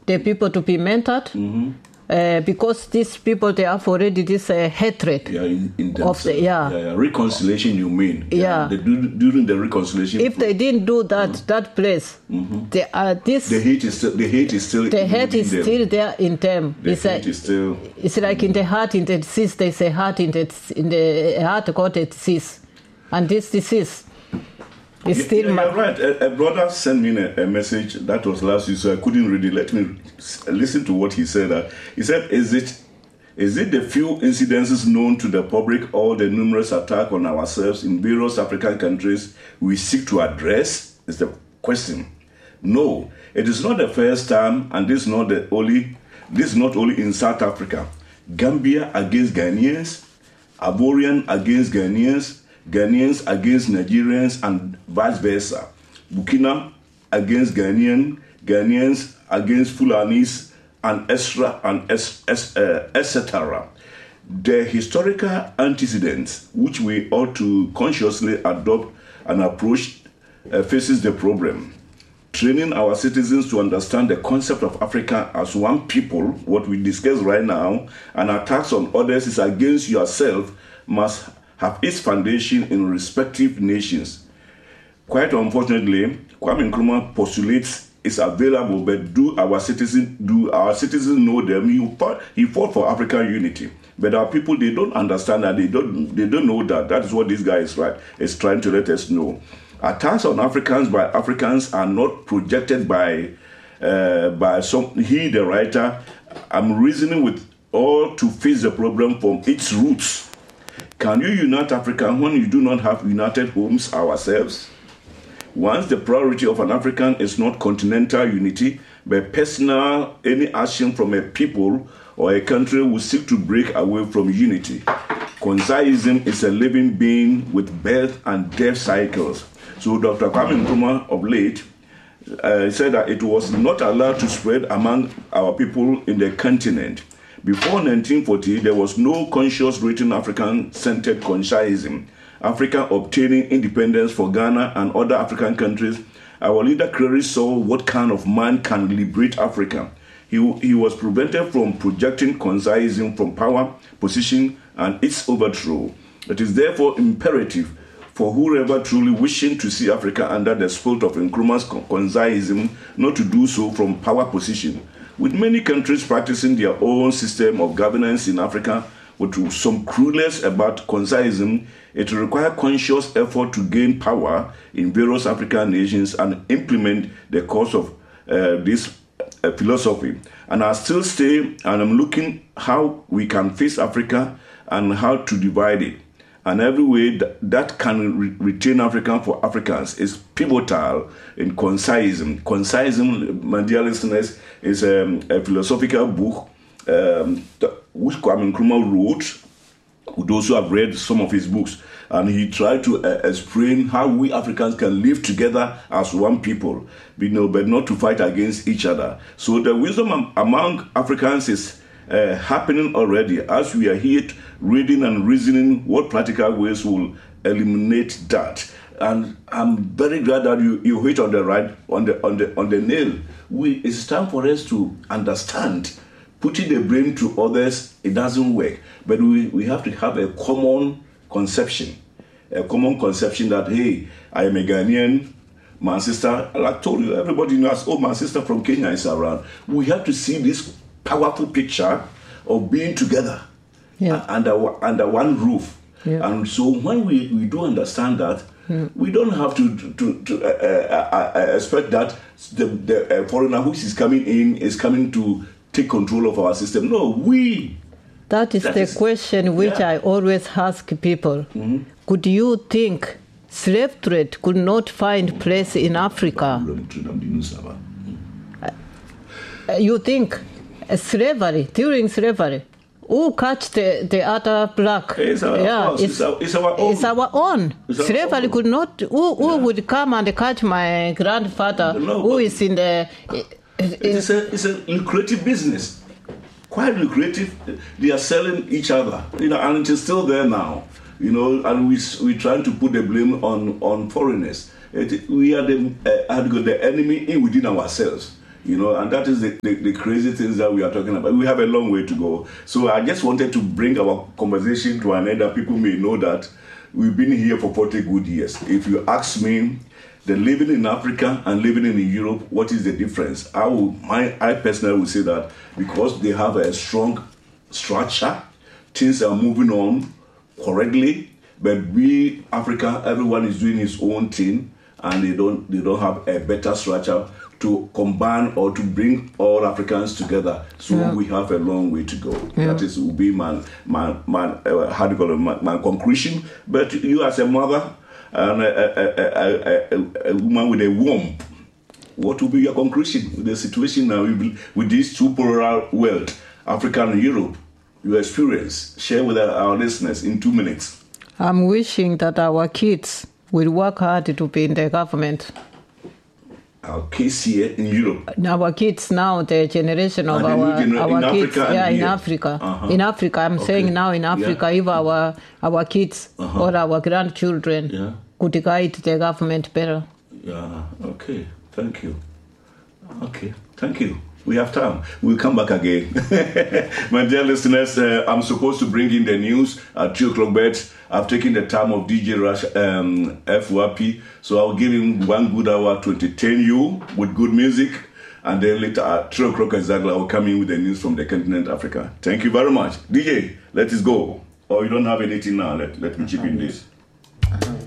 the people to be mentored. Because these people, they have already this hatred in of the reconciliation. You mean? During the reconciliation. If they didn't do that, that place, the hate is still there in them. It's like in the heart, in the disease. They say heart in the heart got a disease, and this disease. You're right. A brother sent me a message that was last week, so I couldn't read it. Let me listen to what he said. He said, "Is it the few incidences known to the public or the numerous attacks on ourselves in various African countries we seek to address?" Is the question. No, it is not the first time, and this is not only in South Africa. Gambia against Ghanaians, Ivorian against Ghanaians, Ghanaians against Nigerians, and vice versa. Burkina against Ghanaians against Fulanis, and etc. The historical antecedents, which we ought to consciously adopt and approach, faces the problem. Training our citizens to understand the concept of Africa as one people, what we discuss right now, and attacks on others is against yourself, must have its foundation in respective nations. Quite unfortunately, Kwame Nkrumah postulates is available, but do our citizens know them? He fought for African unity, but our people, they don't understand that. They don't know that. That is what this guy is trying to let us know. Attacks on Africans by Africans are not projected by the writer. I'm reasoning with all to face the problem from its roots. Can you unite Africa when you do not have united homes ourselves? Once the priority of an African is not continental unity, but personal, any action from a people or a country will seek to break away from unity. Konsaism is a living being with birth and death cycles. So Dr. Kwame Nkrumah of late said that it was not allowed to spread among our people in the continent. Before 1940, there was no conscious written African-centered Konsaism. Africa obtaining independence for Ghana and other African countries, our leader clearly saw what kind of man can liberate Africa. He was prevented from projecting Konsaism from power, position, and its overthrow. It is therefore imperative for whoever truly wishing to see Africa under the spell of Nkrumah's Konsaism not to do so from power position. With many countries practicing their own system of governance in Africa, with some clueless about Konsaism, it requires conscious effort to gain power in various African nations and implement the course of this philosophy. And I still stay, and I'm looking how we can face Africa and how to divide it. And every way that can retain Africa for Africans is pivotal in Konsaism. Konsaism, my dear listeners, is a philosophical book which Kwame Nkrumah wrote. Those who have read some of his books, and he tried to explain how we Africans can live together as one people, but not to fight against each other. So the wisdom among Africans is happening already as we are here reading and reasoning what practical ways will eliminate that. And I'm very glad that you hit on the nail. It's time for us to understand. Putting the blame to others, it doesn't work. But we have to have a common conception that, hey, I am a Ghanaian, my sister, like I told you, everybody knows, my sister from Kenya is around. We have to see this powerful picture of being together under one roof. Yeah. And so when we do understand that, we don't have to expect that the foreigner who is coming in is coming to take control of our system. No, That is the question which I always ask people. Mm-hmm. Could you think slave trade could not find place in Africa? You think during slavery, who catch the other black? It's our own. It's our own. Slavery could not. Who would come and catch my grandfather who is in the... It's a lucrative business, quite lucrative. They are selling each other, and it is still there now, And we trying to put the blame on foreigners. We are the enemy within ourselves. You know, and that is the crazy things that we are talking about. We have a long way to go. So I just wanted to bring our conversation to an end that people may know that we've been here for 40 good years. If you ask me, the living in Africa and living in Europe, what is the difference? I personally would say that because they have a strong structure, things are moving on correctly, but we, Africa, everyone is doing his own thing, and they don't have a better structure to combine or to bring all Africans together. So we have a long way to go. That will be my conclusion. But you as a mother and a woman with a womb, what will be your conclusion with the situation now with these two polar worlds, Africa and Europe? Your experience, share with our listeners in 2 minutes. I'm wishing that our kids will work hard to be in the government. Our kids here in Europe. Our kids now, the generation of our kids, in Africa. In Africa, I'm saying now in Africa, if our kids or our grandchildren could guide the government better. Yeah. Okay. Thank you. Okay. Thank you. We have time. We'll come back again. My dear listeners, I'm supposed to bring in the news at 2 o'clock, but I've taken the time of DJ Rush FYP, so I'll give him 1 good hour to entertain you with good music, and then later at 3 o'clock exactly, I'll come in with the news from the continent Africa. Thank you very much. DJ, let us go. Or you don't have anything now, let me chip in this.